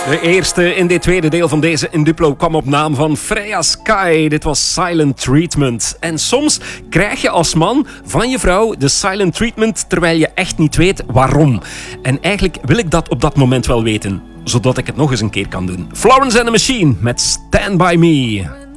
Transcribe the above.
De eerste in dit tweede deel van deze In Duplo kwam op naam van Freya Sky. Dit was Silent Treatment. En soms krijg je als man van je vrouw de silent treatment terwijl je echt niet weet waarom. En eigenlijk wil ik dat op dat moment wel weten, zodat ik het nog eens een keer kan doen. Florence and the Machine met Stand By Me.